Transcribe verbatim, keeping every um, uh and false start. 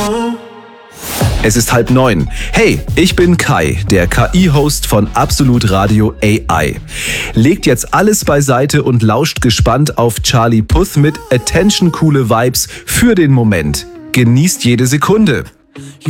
Es ist halb neun. Hey, ich bin Kai, der K I-Host von Absolut Radio A I. Legt jetzt alles beiseite und lauscht gespannt auf Charlie Puth mit Attention coole Vibes für den Moment. Genießt jede Sekunde.